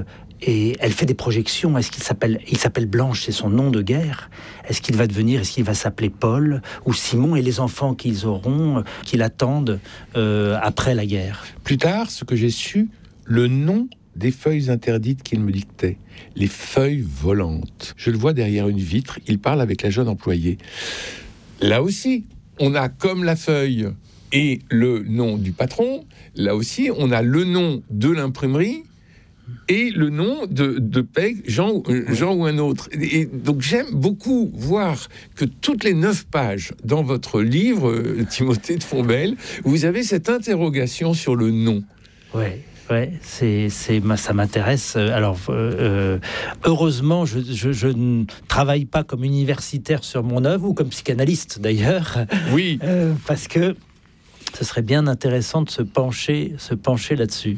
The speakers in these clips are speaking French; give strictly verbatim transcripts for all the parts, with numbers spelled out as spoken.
Euh, et elle fait des projections. Est-ce qu'il s'appelle, il s'appelle Blanche, c'est son nom de guerre. Est-ce qu'il va devenir, est-ce qu'il va s'appeler Paul ou Simon, et les enfants qu'ils auront, euh, qui l'attendent euh, après la guerre. Plus tard, ce que j'ai su, le nom des feuilles interdites qu'il me dictait, les feuilles volantes. Je le vois derrière une vitre, il parle avec la jeune employée. Là aussi, on a comme la feuille et le nom du patron, là aussi, on a le nom de l'imprimerie et le nom de, de Peg, Jean, Jean ou un autre. Et donc j'aime beaucoup voir que toutes les neuf pages dans votre livre, euh, Timothée de Fombelle, vous avez cette interrogation sur le nom. Ouais. Ouais, c'est, c'est, ça m'intéresse. Alors, euh, heureusement, je, je, je ne travaille pas comme universitaire sur mon œuvre, ou comme psychanalyste d'ailleurs. Oui. Euh, parce que ce serait bien intéressant de se pencher, se pencher là-dessus.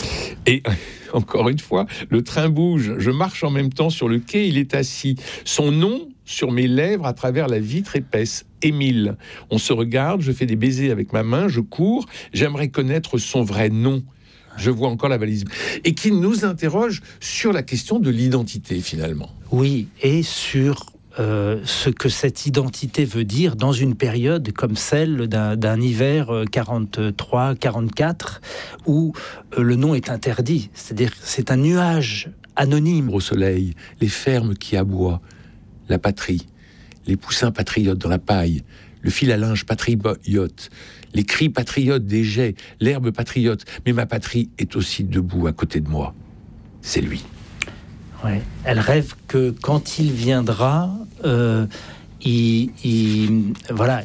Et encore une fois, le train bouge. Je marche en même temps sur le quai, il est assis. Son nom sur mes lèvres à travers la vitre épaisse. Émile. On se regarde, je fais des baisers avec ma main, je cours. J'aimerais connaître son vrai nom. Je vois encore la valise. Et qui nous interroge sur la question de l'identité, finalement. Oui, et sur euh, ce que cette identité veut dire dans une période comme celle d'un, d'un hiver quarante-trois quarante-quatre, où euh, le nom est interdit. C'est-à-dire c'est un nuage anonyme. Au soleil, les fermes qui aboient, la patrie, les poussins patriotes dans la paille, le fil à linge patriote, les cris patriotes des jets, l'herbe patriote. Mais ma patrie est aussi debout à côté de moi. C'est lui. Ouais. Elle rêve que quand il viendra, euh, il, il, voilà,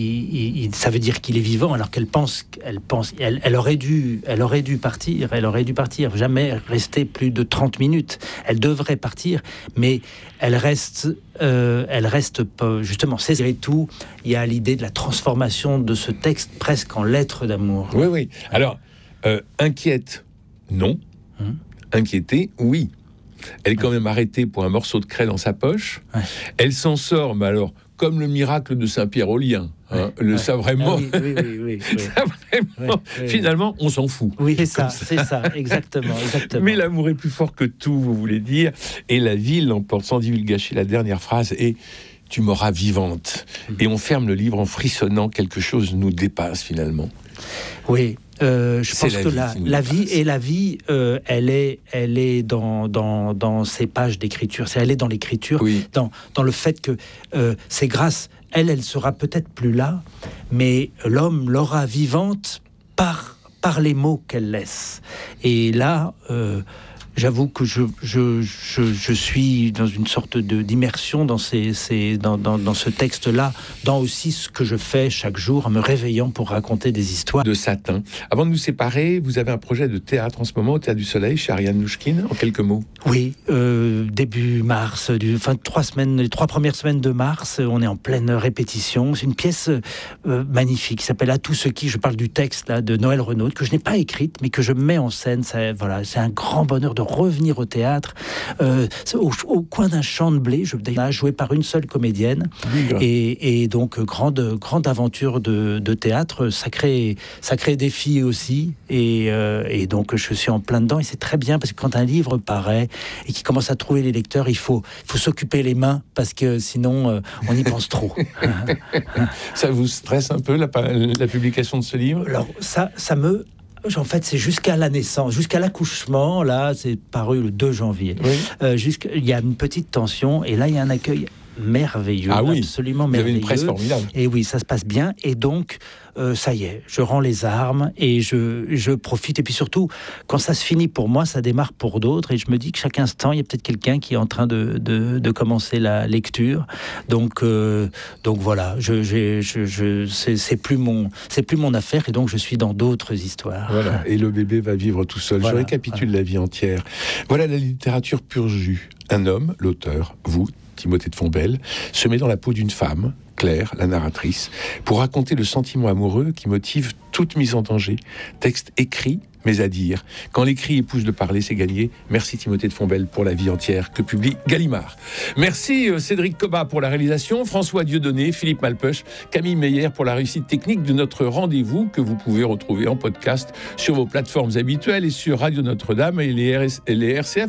il, il, ça veut dire qu'il est vivant, alors qu'elle pense, elle pense, elle, elle aurait dû, elle aurait dû partir, elle aurait dû partir, jamais rester plus de trente minutes. Elle devrait partir, mais elle reste, euh, elle reste pas, justement. C'est et tout. Il y a l'idée de la transformation de ce texte presque en lettre d'amour. Oui, oui. Alors, euh, inquiète, non. Hum. Inquiétée, oui. Elle est quand même arrêtée pour un morceau de craie dans sa poche. Ouais. Elle s'en sort, mais alors, comme le miracle de Saint-Pierre au Lien. Hein, ouais, le, ouais. Ça vraiment... Ah, oui, oui, oui, oui, ça vraiment... Oui, oui, finalement, on s'en fout. Oui, c'est ça, ça, c'est ça, exactement, exactement. Mais l'amour est plus fort que tout, vous voulez dire. Et la vie l'emporte, sans divulgacher la dernière phrase, et tu m'auras vivante. Mmh. Et on ferme le livre en frissonnant, quelque chose nous dépasse finalement. Oui. Euh, je c'est pense la que vie la, la vie et la vie, euh, elle est, elle est dans dans dans ces pages d'écriture. C'est elle est dans l'écriture, oui. dans dans le fait que euh, c'est grâce elle, elle sera peut-être plus là, mais l'homme l'aura vivante par par les mots qu'elle laisse. Et là. Euh, J'avoue que je, je, je, je suis dans une sorte de, d'immersion dans, ces, ces, dans, dans, dans ce texte-là, dans aussi ce que je fais chaque jour en me réveillant pour raconter des histoires. De satin. Avant de nous séparer, vous avez un projet de théâtre en ce moment au Théâtre du Soleil chez Ariane Nouchkine, en quelques mots. Oui, euh, début mars, du, enfin trois semaines, les trois premières semaines de mars, on est en pleine répétition. C'est une pièce euh, magnifique qui s'appelle À tous ceux qui, je parle du texte là, de Noël Renaud, que je n'ai pas écrite, mais que je mets en scène. Ça, voilà, c'est un grand bonheur de revenir au théâtre, euh, au, au coin d'un champ de blé, je joué par une seule comédienne, oui, et, et donc grande grande aventure de, de théâtre, sacré sacré défi aussi, et, euh, et donc je suis en plein dedans, et c'est très bien parce que quand un livre paraît et qu'il commence à trouver les lecteurs, il faut il faut s'occuper les mains parce que sinon euh, on y pense trop. Ça vous stresse un peu la, la publication de ce livre? Alors ça ça me En fait, c'est jusqu'à la naissance, jusqu'à l'accouchement. Là, c'est paru le deux janvier. Oui. Euh, il y a une petite tension, et là, il y a un accueil merveilleux, ah oui. absolument merveilleux. Vous avez une presse formidable. Et oui, ça se passe bien. Et donc, euh, ça y est, je rends les armes et je, je profite. Et puis surtout, quand ça se finit pour moi, ça démarre pour d'autres. Et je me dis que chaque instant, il y a peut-être quelqu'un qui est en train de, de, de commencer la lecture. Donc, euh, donc voilà, je, je, je, je, c'est, c'est, plus mon, c'est plus mon affaire. Et donc, je suis dans d'autres histoires. Voilà. Et le bébé va vivre tout seul. Voilà, je récapitule voilà. la vie entière. Voilà la littérature pur jus. Un homme, l'auteur, vous, Timothée de Fombelle, se met dans la peau d'une femme, Claire, la narratrice, pour raconter le sentiment amoureux qui motive toute mise en danger. Texte écrit, mais à dire. Quand l'écrit épouse le parler, c'est gagné. Merci Timothée de Fombelle pour La vie entière que publie Gallimard. Merci euh, Cédric Cobat pour la réalisation, François Dieudonné, Philippe Malpeuch, Camille Meyer pour la réussite technique de notre rendez-vous que vous pouvez retrouver en podcast sur vos plateformes habituelles et sur Radio Notre-Dame et les, R S, et les R C F.